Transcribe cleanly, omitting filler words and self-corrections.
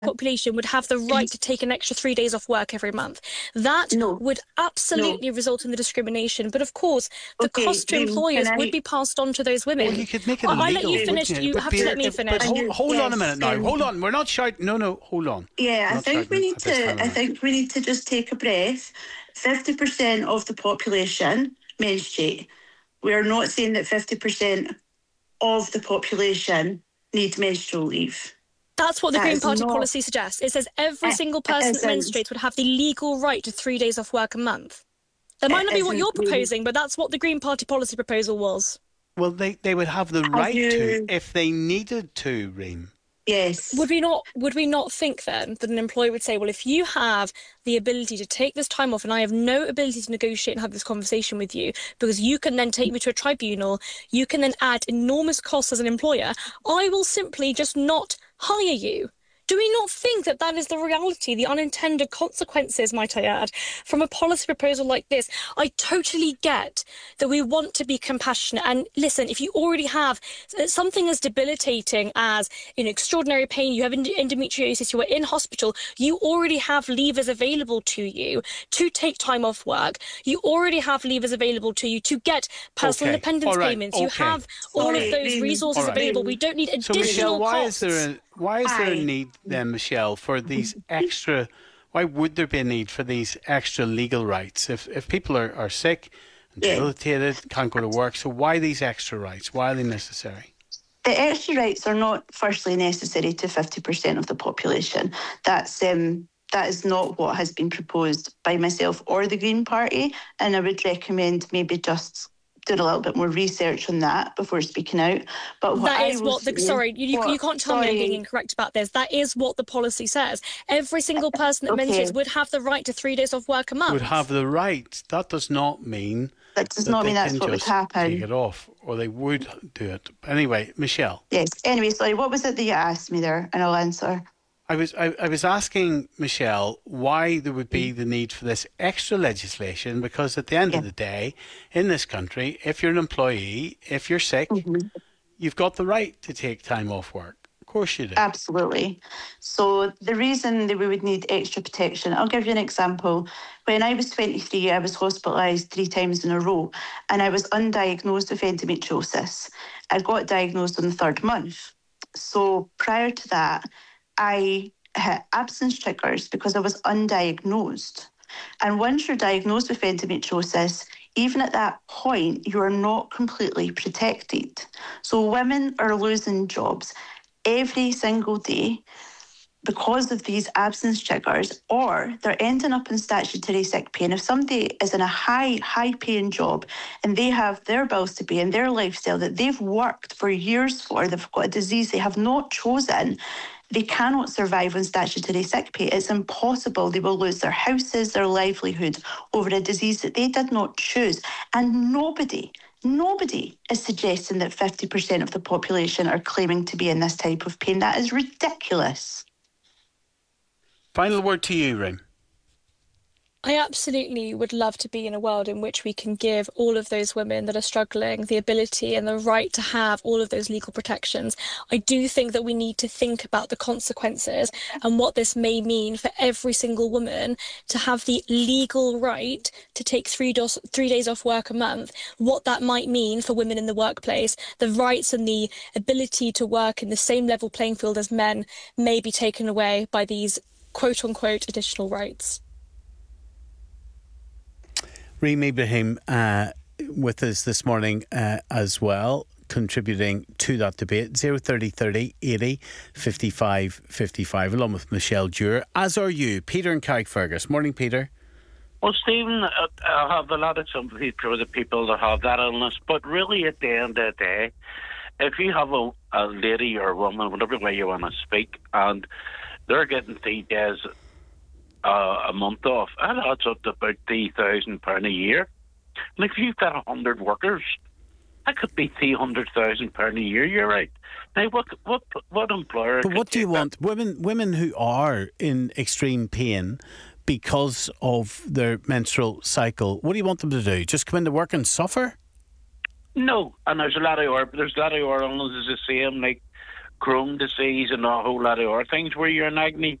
population would have the right to take an extra 3 days off work every month. That would absolutely result in the discrimination. But of course, the cost to employers would be passed on to those women. Well, you could make it I'll illegal. let you finish. You have to let me finish. But hold on a minute now. Hold on. We're not shouting. No, hold on. Yeah, I think we need to just take a breath. 50% of the population menstruate. We're not saying that 50% of the population need menstrual leave. That's what the Green Party policy suggests. It says every single person that menstruates would have the legal right to 3 days off work a month. That might not be what you're proposing, but that's what the Green Party policy proposal was. Well, they would have the right to if they needed to, Reem. Yes. Would we not think then that an employer would say, well, if you have the ability to take this time off and I have no ability to negotiate and have this conversation with you because you can then take me to a tribunal, you can then add enormous costs as an employer, I will simply just not hire you. Do we not think that that is the reality, the unintended consequences, might I add, from a policy proposal like this? I totally get that we want to be compassionate. And listen, if you already have something as debilitating as extraordinary pain, you have endometriosis, you are in hospital, you already have levers available to you to take time off work. You already have levers available to you to get personal independence payments. You have all of those resources available. We don't need additional costs. Why is there a need then, Michelle, for these extra? Why would there be a need for these extra legal rights if people are sick, and debilitated, can't go to work? So why these extra rights? Why are they necessary? The extra rights are not firstly necessary to 50% of the population. That is not what has been proposed by myself or the Green Party, and I would recommend maybe just doing a little bit more research on that before speaking out. But you can't tell me I'm being incorrect about this. That is what the policy says. Every single person that menstruates would have the right to 3 days off work a month. Would have the right. That does not mean. That does not mean that's what would happen. Take it off, or they would do it. Anyway, Michelle. Yes. Anyway, sorry. What was it that you asked me there? And I'll answer. I was asking Michelle why there would be the need for this extra legislation, because at the end of the day, in this country, if you're an employee, if you're sick, you've got the right to take time off work. Of course you do. Absolutely. So the reason that we would need extra protection, I'll give you an example. When I was 23, I was hospitalised 3 times in a row, and I was undiagnosed with endometriosis. I got diagnosed on the 3rd month. So prior to that, I had absence triggers because I was undiagnosed. And once you're diagnosed with endometriosis, even at that point, you are not completely protected. So women are losing jobs every single day because of these absence triggers, or they're ending up in statutory sick pay. And if somebody is in a high paying job and they have their bills to pay and their lifestyle that they've worked for years for, they've got a disease they have not chosen, they cannot survive on statutory sick pay. It's impossible. They will lose their houses, their livelihood over a disease that they did not choose. And nobody is suggesting that 50% of the population are claiming to be in this type of pain. That is ridiculous. Final word to you, Reem. I absolutely would love to be in a world in which we can give all of those women that are struggling the ability and the right to have all of those legal protections. I do think that we need to think about the consequences and what this may mean for every single woman to have the legal right to take 3 days off work a month, what that might mean for women in the workplace, the rights and the ability to work in the same level playing field as men may be taken away by these quote-unquote additional rights. Reem Ibrahim with us this morning as well, contributing to that debate. 03030 80 55 55, along with Michelle Dewar, as are you, Peter and Carrickfergus. Morning, Peter. Well, Stephen, I have a lot of sympathy for the people that have that illness, but really at the end of the day, if you have a lady or a woman, whatever way you want to speak, and they're getting 3 days a month off, and that's up to about £3,000 a year. And if you've got 100 workers, that could be £300,000 a year. You're right. Now, what employer? But what do you want? Women who are in extreme pain because of their menstrual cycle, what do you want them to do? Just come into work and suffer? No, and there's a lot of illnesses the same, like Crohn disease and a whole lot of other things where you're in agony.